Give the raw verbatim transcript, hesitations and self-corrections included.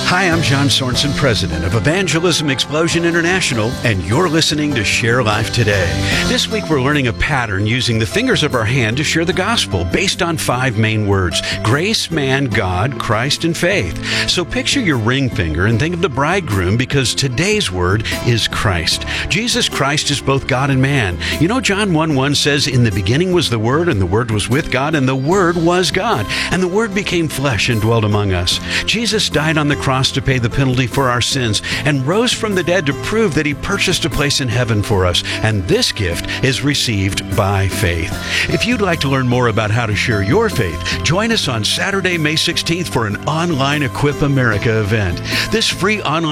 Hi, I'm John Sorensen, president of Evangelism Explosion International, and you're listening to Share Life Today. This week we're learning a pattern using the fingers of our hand to share the gospel based on five main words: grace, man, God, Christ, and faith. So picture your ring finger and think of the bridegroom, because today's word is Christ. Jesus Christ is both God and man. You know, John one one says, "In the beginning was the Word, and the Word was with God, and the Word was God. And the Word became flesh and dwelt among us." Jesus died on the cross to pay the penalty for our sins and rose from the dead to prove that he purchased a place in heaven for us. And this gift is received by faith. If you'd like to learn more about how to share your faith, join us on Saturday, May sixteenth for an online Equip America event. This free online